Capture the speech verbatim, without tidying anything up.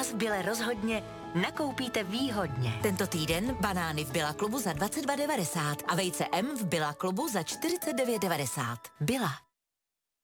nás v Bile rozhodně nakoupíte výhodně. Tento týden banány v Billa klubu za dvacet dva devadesát a vejce M v Billa klubu za čtyřicet devět devadesát. Billa.